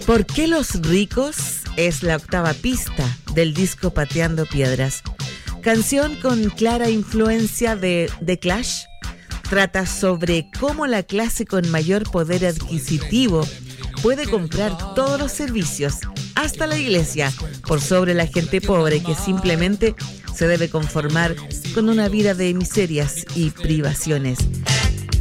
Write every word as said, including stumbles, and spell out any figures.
¿Por qué los ricos? Es la octava pista del disco Pateando Piedras. Canción con clara influencia de The Clash. Trata sobre cómo la clase con mayor poder adquisitivo puede comprar todos los servicios, hasta la iglesia, por sobre la gente pobre que simplemente se debe conformar con una vida de miserias y privaciones.